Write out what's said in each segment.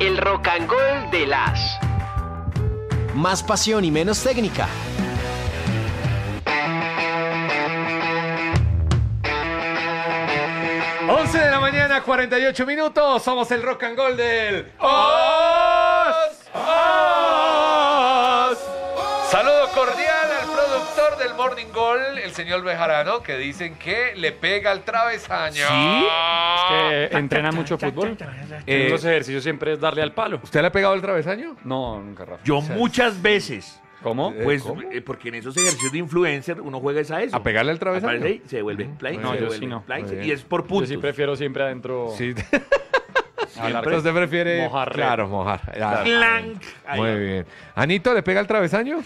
El Rock and Gold de las. Más pasión y menos técnica. Once de la mañana, 48 minutos. Somos el Rock and Gold del Os. Saludo cordial al productor del Morning Gold, el señor Bejarano, que dicen que le pega al travesaño. ¿Sí? Es que entrena mucho fútbol. Los ejercicios siempre es darle al palo. ¿Usted le ha pegado al travesaño? No, nunca, Rafa. Yo muchas veces. ¿Cómo? Pues ¿cómo? porque en esos ejercicios de influencer uno juega es a eso. ¿A pegarle al travesaño? Aparece ahí, se devuelve play, No, se yo devuelve sí no. play, Muy bien. y es por Yo puntos. sí prefiero siempre adentro. Sí. Siempre. ¿Usted prefiere? Mojar. Claro, mojar. Ah, Clank. Ahí muy va. bien. ¿Anito le pega al travesaño?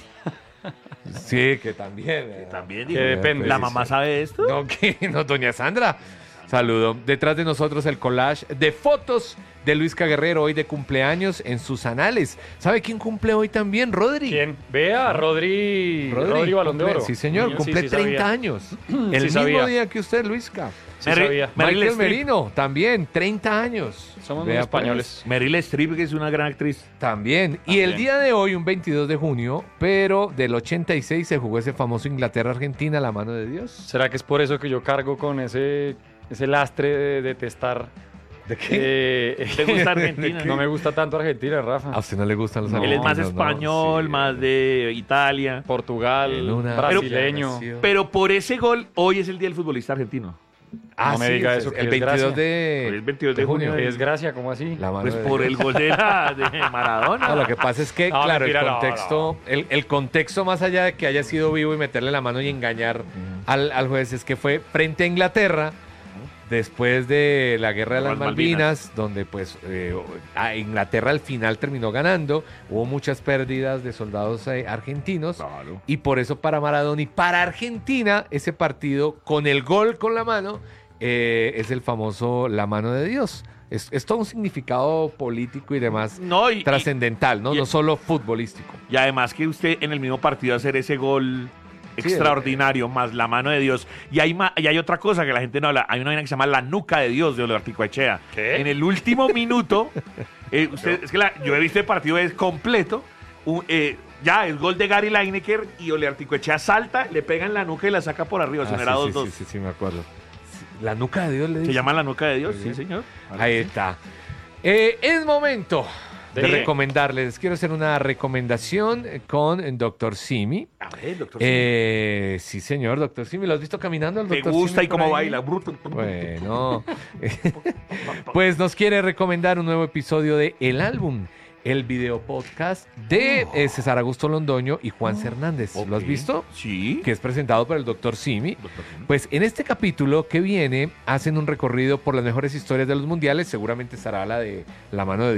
Sí, que también. También Que digo, depende. ¿la mamá sabe de esto? No, que no, doña Sandra. Saludo. Detrás de nosotros el collage de fotos de Luisca Guerrero, hoy de cumpleaños en sus anales. ¿Sabe quién cumple hoy también? Rodri. ¿Quién? Vea, Rodri Balón de cumple- Oro. Sí, señor, cumple Sí, 30 sabía. años. El Sí, mismo sabía. día que usted, Luisca. Sí, Meryl- sabía. Meryl Michael Streep. Merino, también, 30 años. Somos Vea, muy españoles. Meryl Streep, que es una gran actriz. También. Y el día de hoy, un 22 de junio, pero del 86 se jugó ese famoso Inglaterra-Argentina, la mano de Dios. ¿Será que es por eso que yo cargo con ese lastre de detestar? ¿De qué? ¿Te gusta Argentina? No me gusta tanto Argentina, Rafa. A usted no le gustan los No. Él es más argentinos, ¿no? español, Sí. más de Italia. Portugal, En una brasileño. nación. Pero por ese gol, hoy es el día del futbolista argentino. Ah, No me sí, diga es eso, que el es 22 gracia. de, Hoy es 22 de junio. Qué desgracia, ¿cómo así? La mano Pues de por Dios. el gol de Maradona. No, lo que pasa es que, No, claro, mentira, el no, contexto, el contexto más allá de que haya sido vivo y meterle la mano y engañar al juez es que fue frente a Inglaterra después de la guerra de las Malvinas, donde pues a Inglaterra al final terminó ganando, hubo muchas pérdidas de soldados argentinos Claro. y por eso para Maradona y para Argentina ese partido con el gol con la mano es el famoso la mano de Dios. Es todo un significado político y demás No, y trascendental, ¿no? y- No solo futbolístico. además que usted en el mismo partido hacer ese gol extraordinario, más la mano de Dios. Y hay otra cosa que la gente no habla. Hay una vaina que se llama la nuca de Dios de Ole Articoechea. ¿Qué? En el último minuto, yo he visto el partido es completo. Ya, el gol de Gary Lineker y Ole Articoechea salta, le pega en la nuca y la saca por arriba. Ah, Era sí, 2-2. sí, me acuerdo. La nuca de Dios le Se dice. llama la nuca de Dios, Muy sí, bien. señor. Ahí está. Es momento de ¿De qué? recomendarles. Quiero hacer una recomendación con Dr. Simi. A ver, doctor. Sí, señor, Dr. Simi. ¿Lo has visto caminando al ¿Te Dr. gusta Simi y cómo por ahí? baila? Bruto. Bueno. Pues nos quiere recomendar un nuevo episodio de El Álbum, el video podcast de César Augusto Londoño y Juan Hernández. ¿Lo has Ok. visto? Sí. Que es presentado por el Dr. Simi. Doctor Simi. Pues en este capítulo que viene hacen un recorrido por las mejores historias de los mundiales. Seguramente estará la de la mano de